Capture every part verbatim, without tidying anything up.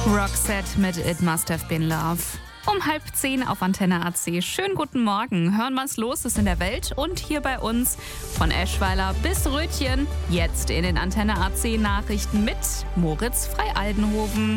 Roxette mit It Must Have Been Love. Um halb zehn auf Antenne A C. Schönen guten Morgen. Hören, was los ist in der Welt und hier bei uns. Von Eschweiler bis Rötchen. Jetzt in den Antenne A C Nachrichten mit Moritz Frei-Aldenhoven.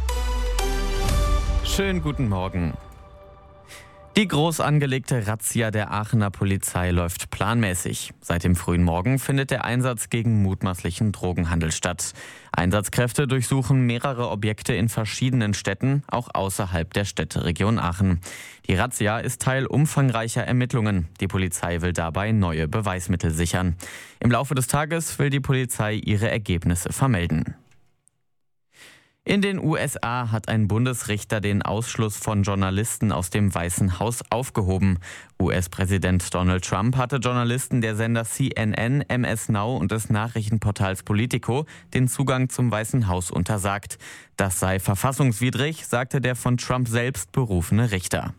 Schönen guten Morgen. Die groß angelegte Razzia der Aachener Polizei läuft planmäßig. Seit dem frühen Morgen findet der Einsatz gegen mutmaßlichen Drogenhandel statt. Einsatzkräfte durchsuchen mehrere Objekte in verschiedenen Städten, auch außerhalb der Städteregion Aachen. Die Razzia ist Teil umfangreicher Ermittlungen. Die Polizei will dabei neue Beweismittel sichern. Im Laufe des Tages will die Polizei ihre Ergebnisse vermelden. In den U S A hat ein Bundesrichter den Ausschluss von Journalisten aus dem Weißen Haus aufgehoben. U S-Präsident Donald Trump hatte Journalisten der Sender C N N, M S Now und des Nachrichtenportals Politico den Zugang zum Weißen Haus untersagt. Das sei verfassungswidrig, sagte der von Trump selbst berufene Richter.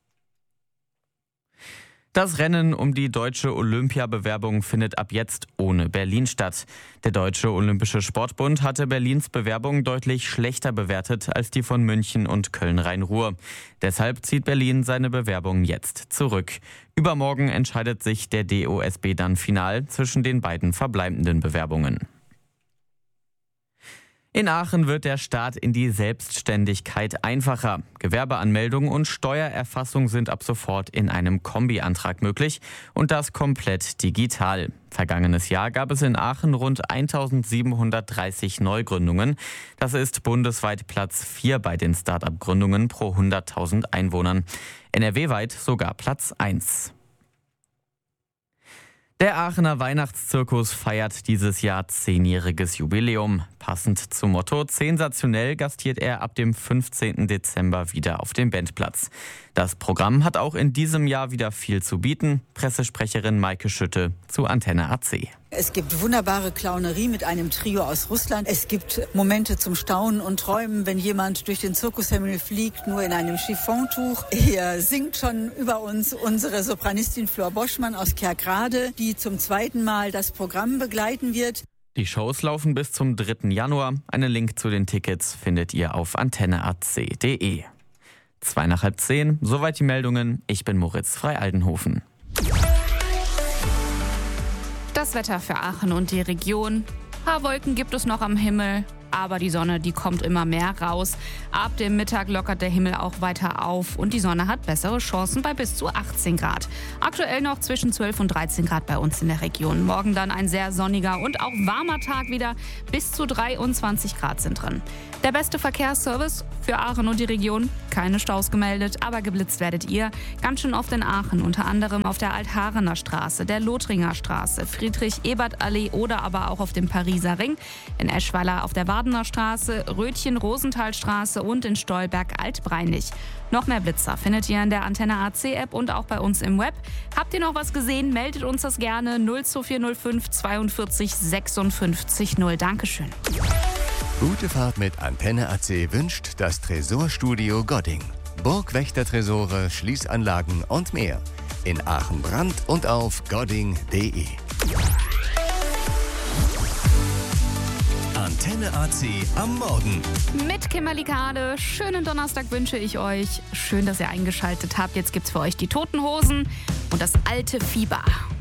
Das Rennen um die deutsche Olympiabewerbung findet ab jetzt ohne Berlin statt. Der Deutsche Olympische Sportbund hatte Berlins Bewerbung deutlich schlechter bewertet als die von München und Köln-Rhein-Ruhr. Deshalb zieht Berlin seine Bewerbung jetzt zurück. Übermorgen entscheidet sich der D O S B dann final zwischen den beiden verbleibenden Bewerbungen. In Aachen wird der Start in die Selbstständigkeit einfacher. Gewerbeanmeldung und Steuererfassung sind ab sofort in einem Kombiantrag möglich und das komplett digital. Vergangenes Jahr gab es in Aachen rund eintausendsiebenhundertdreißig Neugründungen. Das ist bundesweit Platz vier bei den Start-up-Gründungen pro hunderttausend Einwohnern. N R W-weit sogar Platz eins. Der Aachener Weihnachtszirkus feiert dieses Jahr zehnjähriges Jubiläum. Passend zum Motto Sensationell gastiert er ab dem fünfzehnten Dezember wieder auf dem Bendplatz. Das Programm hat auch in diesem Jahr wieder viel zu bieten. Pressesprecherin Maike Schütte zu Antenne A C. Es gibt wunderbare Clownerie mit einem Trio aus Russland. Es gibt Momente zum Staunen und Träumen, wenn jemand durch den Zirkushimmel fliegt, nur in einem Chiffontuch. Hier singt schon über uns unsere Sopranistin Flor Boschmann aus Kerkrade, die zum zweiten Mal das Programm begleiten wird. Die Shows laufen bis zum dritten Januar. Einen Link zu den Tickets findet ihr auf antenne a c punkt d e. Zwei nach halb zehn, soweit die Meldungen. Ich bin Moritz Frei-Aldenhoven. Das Wetter für Aachen und die Region. Ein paar Wolken gibt es noch am Himmel, aber die Sonne, die kommt immer mehr raus. Ab dem Mittag lockert der Himmel auch weiter auf und die Sonne hat bessere Chancen bei bis zu achtzehn Grad. Aktuell noch zwischen zwölf und dreizehn Grad bei uns in der Region. Morgen dann ein sehr sonniger und auch warmer Tag wieder. Bis zu dreiundzwanzig Grad sind drin. Der beste Verkehrsservice für Aachen und die Region. Keine Staus gemeldet, aber geblitzt werdet ihr. Ganz schön oft in Aachen, unter anderem auf der Altharener Straße, der Lothringer Straße, Friedrich-Ebert-Allee oder aber auch auf dem Pariser Ring. In Eschweiler auf der Badener Straße, Rötchen-Rosenthalstraße und in Stolberg-Altbreinig. Noch mehr Blitzer findet ihr in der Antenne A C App und auch bei uns im Web. Habt ihr noch was gesehen? Meldet uns das gerne null zwei vier null fünf zweiundvierzig sechsundfünfzig null. Dankeschön. Gute Fahrt mit Antenne A C wünscht das Tresorstudio Godding. Burgwächtertresore, Schließanlagen und mehr. In Aachen-Brand und auf godding punkt d e. Antenne A C am Morgen. Mit Kimberly Kade. Schönen Donnerstag wünsche ich euch. Schön, dass ihr eingeschaltet habt. Jetzt gibt's für euch die Toten Hosen und das alte Fieber.